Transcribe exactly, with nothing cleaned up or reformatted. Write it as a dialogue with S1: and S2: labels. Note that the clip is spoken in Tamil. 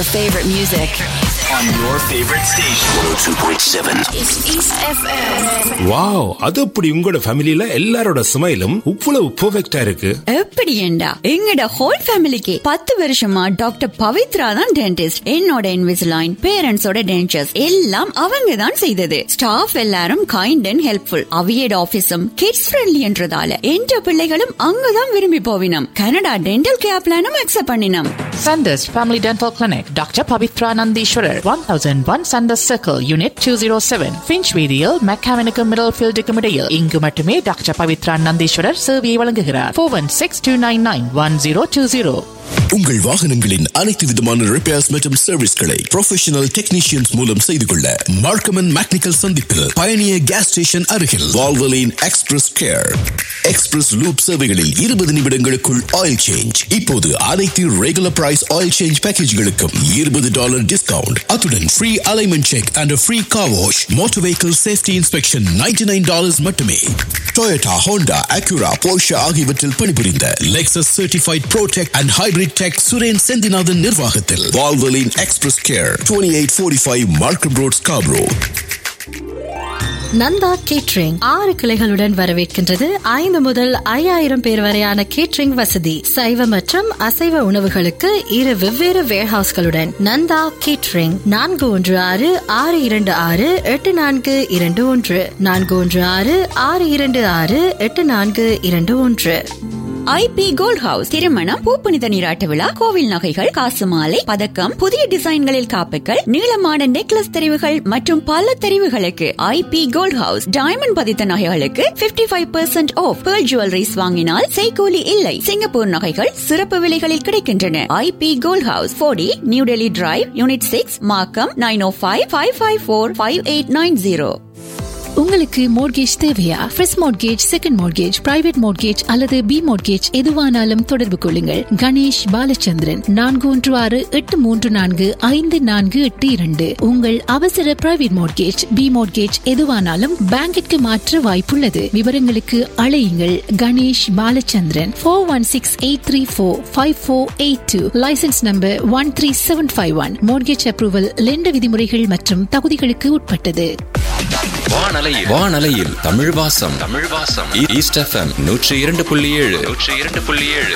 S1: Favorite music
S2: on your favorite station. one oh two point seven
S1: is East F M.
S3: Wow, அது அப்படி உங்களோட ஃபேமிலில எல்லாரோட ஸ்மைலும் இவ்வளவு பெர்ஃபெக்ட்டா இருக்கு.
S4: எப்படி ஏண்டா எங்கட ஹோல் ஃபேமிலிக்கு பத்து வருஷமா டாக்டர் பவித்ரா தான் டென்டிஸ்ட். என்னோட இன்விசிலைன், பேரண்ட்ஸோட டென்டர்ஸ் எல்லாம் அவங்க தான் செய்தது. ஸ்டாஃப் எல்லாரும் kind and helpful. அவியட் ஆபீஸும் kids friendly என்றதால என்ற பிள்ளைகளும் அங்கதான் விரும்பி போவினம். கனடா டென்டல் கேர் பிளானும் அக்செப்ட் பண்ணினோம்.
S5: Sanders Family Dental Clinic, Doctor Pavitra Nandishwarar, one thousand one Sanders Circle, Unit two oh seven, Finchweedial, Mechanical Middlefield Decomedial. இங்கு மட்டுமே டாக்டர் பவித்ரா நந்தீஸ்வரர் சேவையை வழங்குகிறார். four one six two nine nine one zero two zero.
S6: உங்கள் வாகனங்களின் அனைத்து விதமான ரிப்பேர்ஸ் மற்றும் சர்வீஸ்களை ப்ரொஃபஷனல் டெக்னீஷியன்ஸ் மூலம் செய்து கொள்ள மார்க்கம் அண்ட் மெக்கானிக்கல் சந்திப்பில் பயணியர் கேஸ் ஸ்டேஷன் அருகில் Valvoline express care. Express loop சேவைகளில் இருபது நிமிடங்களுக்குள் ஆயில் சேஞ்ச். இப்போது அனைத்து ரெகுலர் பிரைஸ் ஆயில் சேஞ்ச் பேக்கேஜ்களுக்கும் இருபது டாலர் டிஸ்கவுண்ட். அத்துடன் free alignment check and free car wash. Motor vehicle safety inspection ninety nine dollars மட்டுமே. டொயோட்டா, ஹோண்டா, அக்யூரா, போர்ஷா ஆகியவற்றில் பணிபுரிந்த Lexus certified pro tech and hybrid tech Suren Senthinathan நிர்வாகத்தில் Valvoline express care, twenty-eight forty-five மார்க்கம் ரோட், ஸ்கார்பரோ.
S7: நந்தா கேட்டரிங் ஆறு கிளைகளுடன் வரவேற்கின்றது. ஐந்து முதல் ஐயாயிரம் பேர் வரையான கேட்டரிங் வசதி. சைவ மற்றும் அசைவ உணவுகளுக்கு இரு வெவ்வேறு வேர்ஹவுஸ்களுடன் நந்தா கேட்டரிங். நான்கு ஒன்று ஆறு ஆறு இரண்டு ஆறு எட்டு நான்கு இரண்டு ஒன்று நான்கு ஒன்று ஆறு ஆறு இரண்டு ஆறு எட்டு நான்கு இரண்டு ஒன்று.
S4: ஐபி கோல்ட் ஹவுஸ் திருமணம், பூப்புனித நீராட்ட விழா, கோவில் நகைகள், காசு மாலை, பதக்கம், புதிய டிசைன்களில் காப்புகள், நீளமான நெக்லஸ் தெரிவுகள் மற்றும் பல தெரிவுகளுக்கு ஐபி கோல்ட் ஹவுஸ். டைமண்ட் பதித்த நகைகளுக்கு fifty five percent of. Pearl jewelleries வாங்கினால் செய்கூலி இல்லை. சிங்கப்பூர் நகைகள் சிறப்பு விலைகளில் கிடைக்கின்றன. ஐபி கோல்ட் ஹவுஸ், போடி new Delhi drive, unit six, மார்க்கம். நைன் ஓ five five five four five eight nine zero.
S8: உங்களுக்கு மோர்கேஜ் தேவையா? ஃபிரஸ் mortgage, second mortgage, private mortgage அல்லது பி மோர்கேஜ் எதுவானாலும் தொடர்பு கொள்ளுங்கள். கணேஷ் பாலச்சந்திரன், நான்கு ஒன்று ஆறு எட்டு மூன்று நான்கு ஐந்து நான்கு எட்டு இரண்டு. உங்கள் அவசர பிரைவேட் மோர்கேஜ், பி மோர்கேஜ் எதுவானாலும் பேங்கிற்கு மாற்ற வாய்ப்புள்ளது. விவரங்களுக்கு அழையுங்கள் Ganesh Balachandran. Four one six eight three four five four eight two. Licence number one three seven five one. Mortgage approval lender விதிமுறைகள் மற்றும் தகுதிகளுக்கு உட்பட்டது.
S9: வானலையில் வானலையில் தமிழ் வாசம் தமிழ் வாசம் ஈஸ்ட் எஃப்எம் நூற்றி இரண்டு புள்ளி ஏழு நூற்றி இரண்டு புள்ளி ஏழு.